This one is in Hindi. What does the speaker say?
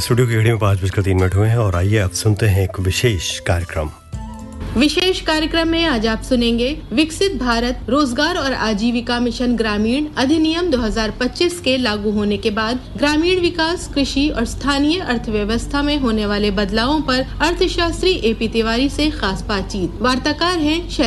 स्टूडियो की घड़ी में 5:03 हुए हैं और आइए अब सुनते हैं एक विशेष कार्यक्रम। विशेष कार्यक्रम में आज आप सुनेंगे विकसित भारत रोजगार और आजीविका मिशन ग्रामीण अधिनियम 2025 के लागू होने के बाद ग्रामीण विकास, कृषि और स्थानीय अर्थव्यवस्था में होने वाले बदलावों पर अर्थशास्त्री AP तिवारी से खास बातचीत। वार्ताकार हैं